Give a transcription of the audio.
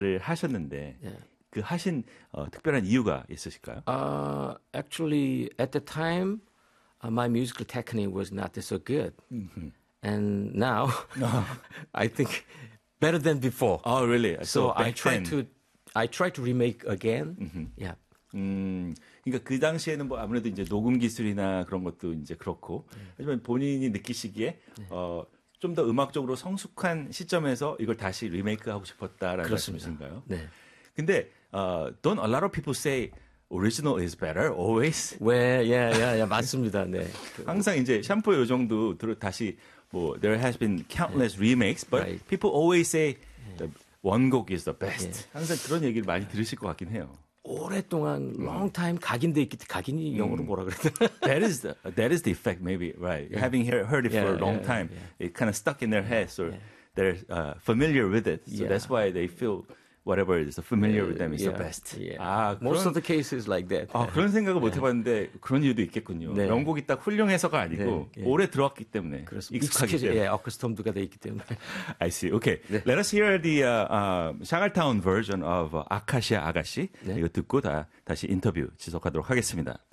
하셨는데 Yeah. 그 하신 특별한 이유가 있으실까요? Actually, at the time, my musical technique was not so good. And now, I think better than before. Oh, really? So I back try to remake again. Yeah. 그러니까 그 당시에는 뭐 아무래도 이제 녹음 기술이나 그런 것도 이제 그렇고 하지만 본인이 느끼시기에 좀 더 음악적으로 성숙한 시점에서 이걸 다시 리메이크하고 싶었다라는 그렇습니다. 말씀이신가요? 네. 근데 don't a lot of people say original is better always? Well, yeah, 맞습니다. 네. 항상 이제 샴푸 요정도 다시 뭐 there has been countless remakes, but Right. people always say the 원곡 is the best. 항상 그런 얘기를 많이 들으실 것 같긴 해요. 오랫동안 long time 각인돼 있기 때문에 각인이 영어로 뭐라 그랬나? That is the effect, maybe, right? Having heard it for a long time, it kind of stuck in their heads, or they're familiar with it, so that's why they feel whatever is familiar with them is the best. Yeah. Most of the cases like that. 그런 생각을 못 해봤는데 그런 이유도 있겠군요. 네. 명곡이 딱 훌륭해서가 아니고 오래 들어왔기 때문에 익숙하기 때문에. 어쿠스톰드가 돼 있기 때문에. I see. Okay. Let us hear the 샹알타운 version of 아카시아 아가씨. 이거 듣고 다시 인터뷰 지속하도록 하겠습니다.